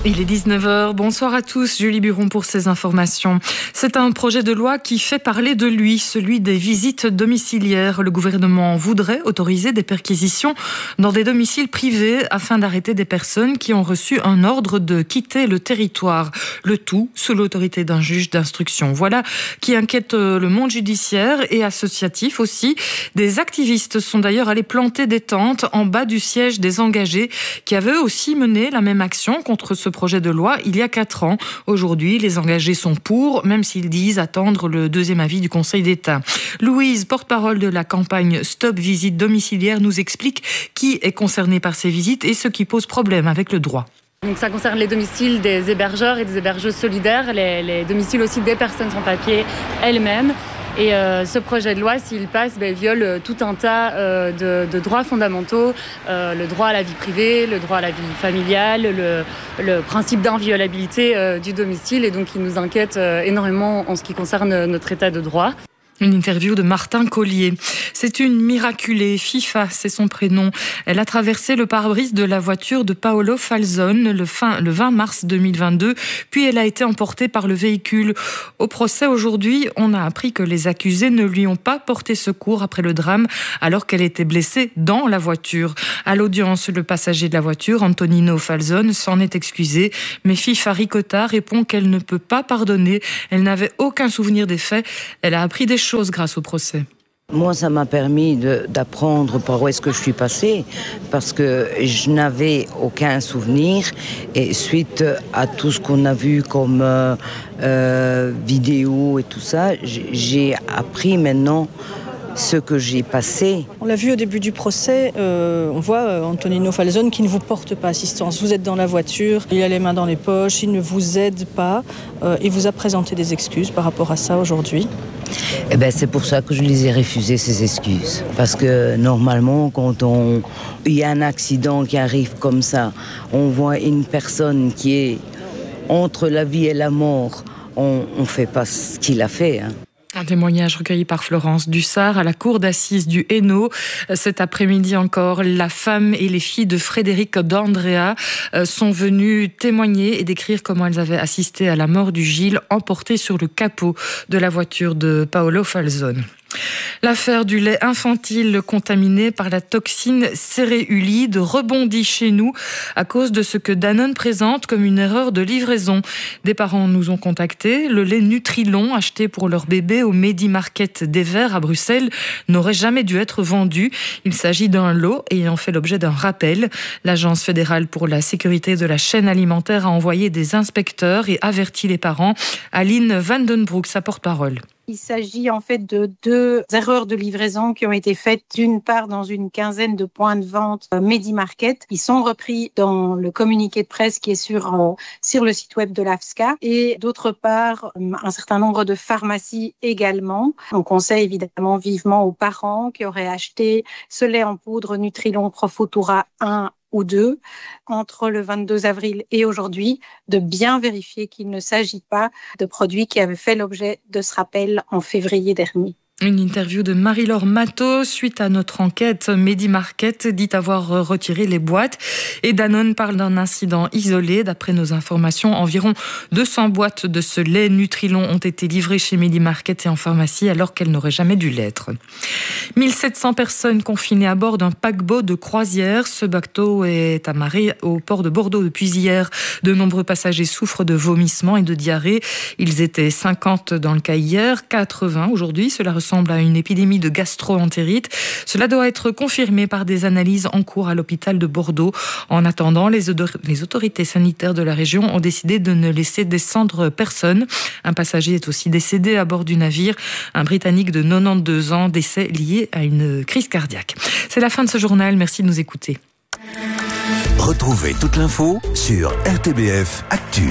Il est 19h, bonsoir à tous, Julie Buron pour ces informations. C'est un projet de loi qui fait parler de lui, celui des visites domiciliaires. Le gouvernement voudrait autoriser des perquisitions dans des domiciles privés afin d'arrêter des personnes qui ont reçu un ordre de quitter le territoire. Le tout sous l'autorité d'un juge d'instruction. Voilà qui inquiète le monde judiciaire et associatif aussi. Des activistes sont d'ailleurs allés planter des tentes en bas du siège des engagés qui avaient aussi mené la même action contre ce projet de loi il y a 4 ans. Aujourd'hui, les engagés sont pour, même s'ils disent attendre le deuxième avis du Conseil d'État. Louise, porte-parole de la campagne Stop Visite Domiciliaire, nous explique qui est concerné par ces visites et ce qui pose problème avec le droit. Donc ça concerne les domiciles des hébergeurs et des hébergeuses solidaires, les domiciles aussi des personnes sans papier elles-mêmes. Et ce projet de loi, s'il passe, viole tout un tas de droits fondamentaux, le droit à la vie privée, le droit à la vie familiale, le principe d'inviolabilité du domicile. Et donc il nous inquiète énormément en ce qui concerne notre état de droit. Une interview de Martin Collier. C'est une miraculée, FIFA, c'est son prénom. Elle a traversé le pare-brise de la voiture de Paolo Falzone le 20 mars 2022, puis elle a été emportée par le véhicule. Au procès aujourd'hui, on a appris que les accusés ne lui ont pas porté secours après le drame, alors qu'elle était blessée dans la voiture. À l'audience, le passager de la voiture, Antonino Falzone, s'en est excusé, mais FIFA Ricotta répond qu'elle ne peut pas pardonner. Elle n'avait aucun souvenir des faits. Elle a appris des choses grâce au procès. Moi, ça m'a permis d'apprendre par où est-ce que je suis passée, parce que je n'avais aucun souvenir. Et suite à tout ce qu'on a vu comme vidéo et tout ça, j'ai appris maintenant ce que j'ai passé. On l'a vu au début du procès, on voit Antonino Falzone qui ne vous porte pas assistance. Vous êtes dans la voiture, il a les mains dans les poches, il ne vous aide pas. Il vous a présenté des excuses par rapport à ça aujourd'hui. Eh ben, c'est pour ça que je les ai refusé, ces excuses. Parce que normalement, quand il y a un accident qui arrive comme ça, on voit une personne qui est entre la vie et la mort, on ne fait pas ce qu'il a fait, hein. Un témoignage recueilli par Florence Dussart à la cour d'assises du Hainaut. Cet après-midi encore, la femme et les filles de Frédéric d'Andrea sont venues témoigner et décrire comment elles avaient assisté à la mort du Gilles emporté sur le capot de la voiture de Paolo Falzone. L'affaire du lait infantile contaminé par la toxine céréulide rebondit chez nous à cause de ce que Danone présente comme une erreur de livraison. Des parents nous ont contactés. Le lait Nutrilon acheté pour leur bébé au Medi Market des Verts à Bruxelles n'aurait jamais dû être vendu. Il s'agit d'un lot ayant fait l'objet d'un rappel. L'Agence fédérale pour la sécurité de la chaîne alimentaire a envoyé des inspecteurs et averti les parents. Aline Vandenbroek, sa porte-parole. Il s'agit en fait de 2 erreurs de livraison qui ont été faites d'une part dans une quinzaine de points de vente Medi Market. Ils sont repris dans le communiqué de presse qui est sur le site web de l'AFSCA et d'autre part un certain nombre de pharmacies également. On conseille évidemment vivement aux parents qui auraient acheté ce lait en poudre Nutrilon Profutura 1 ou 2, entre le 22 avril et aujourd'hui, de bien vérifier qu'il ne s'agit pas de produits qui avaient fait l'objet de ce rappel en février dernier. Une interview de Marie-Laure Matteau suite à notre enquête. Medi Market dit avoir retiré les boîtes et Danone parle d'un incident isolé. D'après nos informations, environ 200 boîtes de ce lait Nutrilon ont été livrées chez Medi Market et en pharmacie alors qu'elles n'auraient jamais dû l'être. 1700 personnes confinées à bord d'un paquebot de croisière. Ce bateau est amarré au port de Bordeaux depuis hier. De nombreux passagers souffrent de vomissements et de diarrhée. Ils étaient 50 dans le cas hier, 80 aujourd'hui. Cela ressemble à une épidémie de gastro-entérite. Cela doit être confirmé par des analyses en cours à l'hôpital de Bordeaux. En attendant, les autorités sanitaires de la région ont décidé de ne laisser descendre personne. Un passager est aussi décédé à bord du navire. Un Britannique de 92 ans, décès lié à une crise cardiaque. C'est la fin de ce journal. Merci de nous écouter. Retrouvez toute l'info sur RTBF Actu.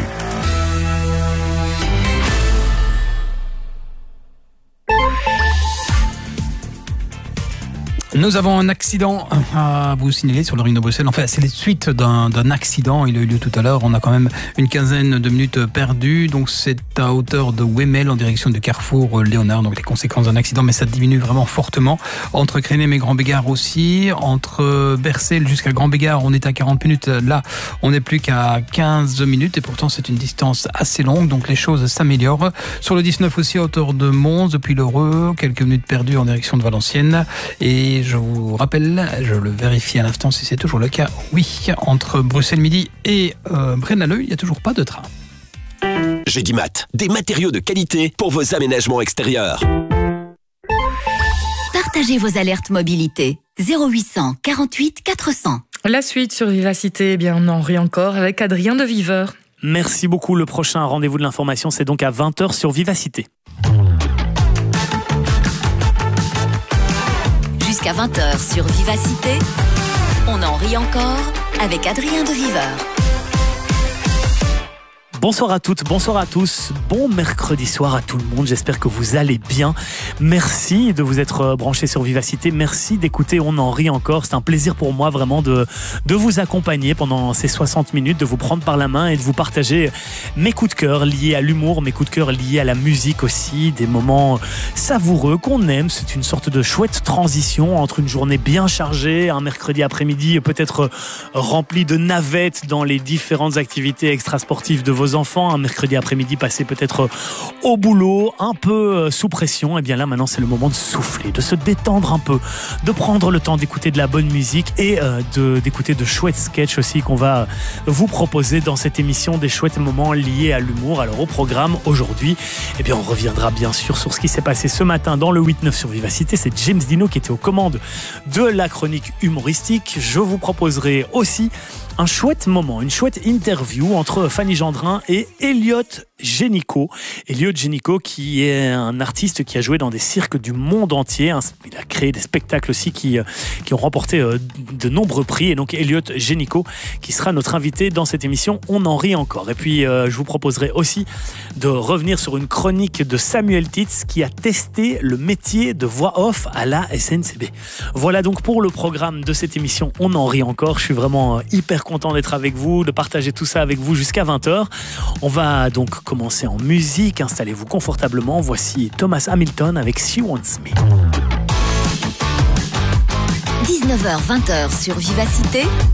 Nous avons un accident à vous signaler sur le ring de Bruxelles. Enfin, c'est les suites d'un accident. Il a eu lieu tout à l'heure. On a quand même une quinzaine de minutes perdues. Donc, c'est à hauteur de Wemmel en direction du carrefour Léonard. Donc, les conséquences d'un accident, mais ça diminue vraiment fortement. Entre Crénem et Grand-Bégard aussi. Entre Bercel jusqu'à Grand-Bégard, on est à 40 minutes. Là, on n'est plus qu'à 15 minutes. Et pourtant, c'est une distance assez longue. Donc, les choses s'améliorent. Sur le 19 aussi, à hauteur de Mons, depuis l'Heureux. Quelques minutes perdues en direction de Valenciennes. Et je vous rappelle, je le vérifie à l'instant si c'est toujours le cas, oui, entre Bruxelles Midi et Braine-l'Alleud, il n'y a toujours pas de train. Gédimat, des matériaux de qualité pour vos aménagements extérieurs. Partagez vos alertes mobilité. 0800 48 400. La suite sur Vivacité, on en rit encore avec Adrien de Viveur. Merci beaucoup. Le prochain rendez-vous de l'information, c'est donc à 20h sur Vivacité. Jusqu'à 20h sur Vivacité, on en rit encore avec Adrien de Viveur. Bonsoir à toutes, bonsoir à tous, bon mercredi soir à tout le monde, j'espère que vous allez bien. Merci de vous être branchés sur Vivacité, merci d'écouter On en rit encore, c'est un plaisir pour moi vraiment de vous accompagner pendant ces 60 minutes, de vous prendre par la main et de vous partager mes coups de cœur liés à l'humour, mes coups de cœur liés à la musique aussi, des moments savoureux qu'on aime, c'est une sorte de chouette transition entre une journée bien chargée, un mercredi après-midi peut-être rempli de navettes dans les différentes activités extrasportives de vos enfants, un mercredi après-midi passé peut-être au boulot, un peu sous pression, et bien là maintenant c'est le moment de souffler, de se détendre un peu, de prendre le temps d'écouter de la bonne musique et d'écouter de chouettes sketchs aussi qu'on va vous proposer dans cette émission, des chouettes moments liés à l'humour. Alors au programme aujourd'hui, on reviendra bien sûr sur ce qui s'est passé ce matin dans le 8-9 sur Vivacité, c'est James Dino qui était aux commandes de la chronique humoristique. Je vous proposerai aussi un chouette moment, une chouette interview entre Fanny Gendrin et Elliot Génico. Elliot Génico qui est un artiste qui a joué dans des cirques du monde entier. Il a créé des spectacles aussi qui ont remporté de nombreux prix. Et donc Elliot Génico qui sera notre invité dans cette émission On en rit encore. Et puis je vous proposerai aussi de revenir sur une chronique de Samuel Titz qui a testé le métier de voix off à la SNCB. Voilà donc pour le programme de cette émission On en rit encore. Je suis vraiment hyper content d'être avec vous, de partager tout ça avec vous jusqu'à 20h. On va donc commencer en musique. Installez-vous confortablement. Voici Thomas Hamilton avec She Wants Me. 19h-20h sur Vivacité.